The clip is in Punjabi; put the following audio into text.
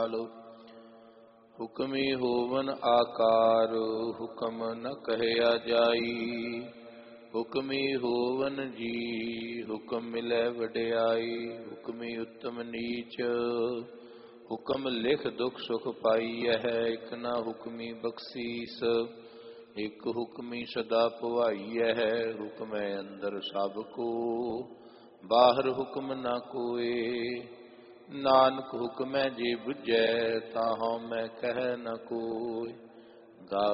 ਹੁਕਮੀ ਹੋਵਨ ਆਕਾਰ ਹੁਕਮ ਨ ਕਹਿਆ ਜਾਈ। ਹੁਕਮੀ ਹੋਵਨ ਜੀ ਹੁਕਮ ਮਿਲੈ ਵਡਿਆਈ। ਹੁਕਮੀ ਉਤਮ ਨੀਚ ਹੁਕਮ ਲਿਖ ਦੁਖ ਸੁਖ ਪਾਈਐ। ਇਕ ਨਾ ਹੁਕਮੀ ਬਖਸ਼ੀਸ ਇਕ ਹੁਕਮੀ ਸਦਾ ਭਵਾਈਐ। ਹੁਕਮੈ ਅੰਦਰ ਸਭ ਕੋ ਬਾਹਰ ਹੁਕਮ ਨਾ ਕੋਏ। ਨਾਨਕ ਹੁਕਮੈ ਜੇ ਬੁਝੈ ਤਾਹਉ ਮੈਂ ਕਹਿ ਨ ਕੋਇ।